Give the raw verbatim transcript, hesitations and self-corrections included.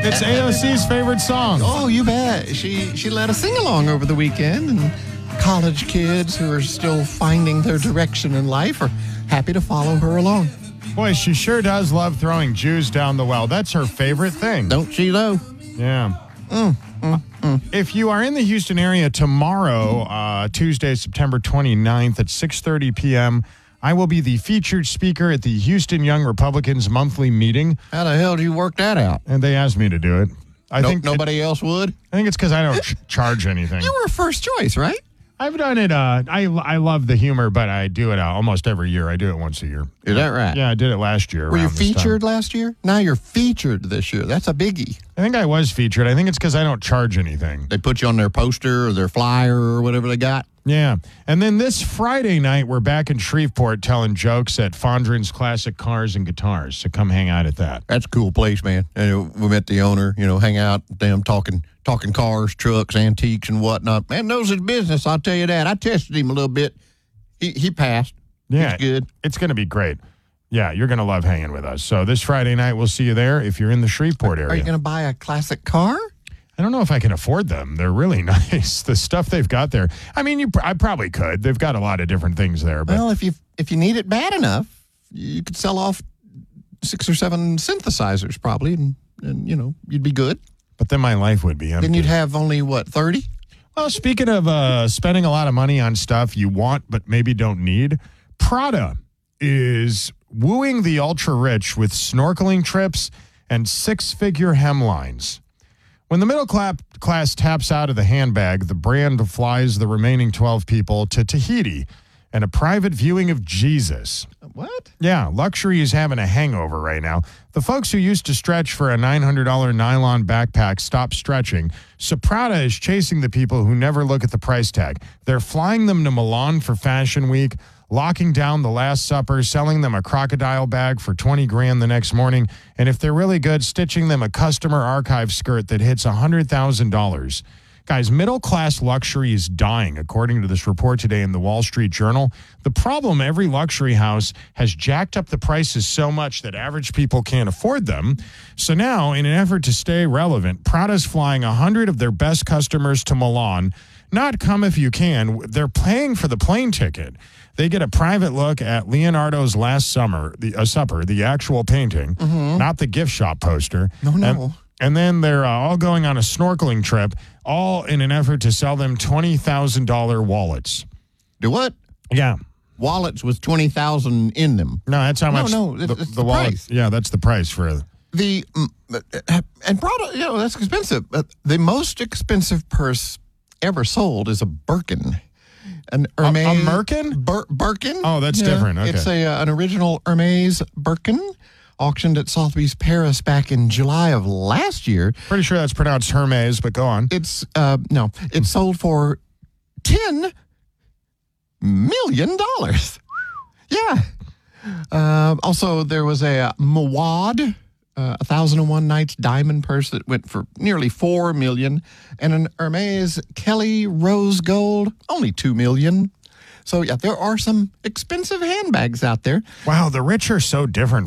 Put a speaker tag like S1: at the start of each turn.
S1: It's A O C's favorite song.
S2: Oh, you bet. She she led a sing-along over the weekend, and college kids who are still finding their direction in life are happy to follow her along.
S1: Boy, she sure does love throwing Jews down the well. That's her favorite thing.
S2: Don't she, though?
S1: Yeah.
S2: Mm, mm, mm.
S1: If you are in the Houston area tomorrow, uh, Tuesday, September twenty-ninth at six thirty p.m., I will be the featured speaker at the Houston Young Republicans monthly meeting.
S2: How the hell did you work that out?
S1: And they asked me to do it. I
S2: no,
S1: think
S2: nobody
S1: it,
S2: else would?
S1: I think it's because I don't ch- charge anything.
S2: You were a first choice, right?
S1: I've done it. Uh, I I love the humor, but I do it uh, almost every year. I do it once a year.
S2: Is that right?
S1: Yeah, I did it last year.
S2: Were you
S1: around this
S2: featured
S1: time.
S2: last year? Now you're featured this year. That's a biggie.
S1: I think I was featured. I think it's because I don't charge anything.
S2: They put you on their poster or their flyer or whatever they got.
S1: Yeah. And then this Friday night, we're back in Shreveport telling jokes at Fondren's Classic Cars and Guitars. So come hang out at that.
S2: That's a cool place, man. And we met the owner, you know, hang out with them talking talking cars, trucks, antiques, and whatnot. Man knows his business, I'll tell you that. I tested him a little bit. He he passed.
S1: Yeah.
S2: He's good.
S1: It's going to be great. Yeah, you're going to love hanging with us. So this Friday night, we'll see you there if you're in the Shreveport area.
S2: Are you going to buy a classic car?
S1: I don't know if I can afford them. They're really nice. The stuff they've got there. I mean, you, I probably could. They've got a lot of different things there. But
S2: Well, if you if you need it bad enough, you could sell off six or seven synthesizers probably, and, and you know, you'd be good.
S1: but then my life would be empty.
S2: Then you'd have only, what, thirty?
S1: Well, speaking of uh, spending a lot of money on stuff you want but maybe don't need, Prada is wooing the ultra-rich with snorkeling trips and six-figure hemlines. When the middle cla- class taps out of the handbag, the brand flies the remaining twelve people to Tahiti and a private viewing of Jesus.
S2: What?
S1: Yeah, luxury is having a hangover right now. The folks who used to stretch for a nine hundred dollars nylon backpack stopped stretching, so Prada is chasing the people who never look at the price tag. They're flying them to Milan for Fashion Week, locking down the Last Supper, selling them a crocodile bag for twenty grand the next morning, and if they're really good, stitching them a customer archive skirt that hits one hundred thousand dollars. Guys, middle-class luxury is dying, according to this report today in the Wall Street Journal. The problem, every luxury house has jacked up the prices so much that average people can't afford them. So now, in an effort to stay relevant, Prada's flying one hundred of their best customers to Milan. Not come if you can. They're paying for the plane ticket. They get a private look at Leonardo's Last Summer, the uh, Supper, the actual painting,
S2: Mm-hmm.
S1: not the gift shop poster.
S2: No, no.
S1: And, and then they're uh, all going on a snorkeling trip, all in an effort to sell them twenty thousand dollars wallets.
S2: Do what?
S1: Yeah.
S2: Wallets with twenty thousand in them.
S1: No, that's how
S2: No,
S1: much
S2: no,
S1: the,
S2: it's
S1: the,
S2: the
S1: wallet.
S2: price.
S1: Yeah, that's the price for
S2: The mm, uh, and Prada, you know, that's expensive. But the most expensive purse ever sold is a Birkin. An Hermes.
S1: a Merkin?
S2: Bir- Birkin?
S1: Oh, that's different. Okay.
S2: It's a uh, an original Hermes Birkin, auctioned at Sotheby's Paris back in July of last year.
S1: Pretty sure that's pronounced Hermes, but go on.
S2: It's uh no, it sold for ten million dollars. Yeah. Uh, also, there was a uh, Mawad, uh, a thousand and one nights diamond purse that went for nearly four million, and an Hermes Kelly Rose Gold, only two million. So yeah, there are some expensive handbags out there.
S1: Wow, the rich are so different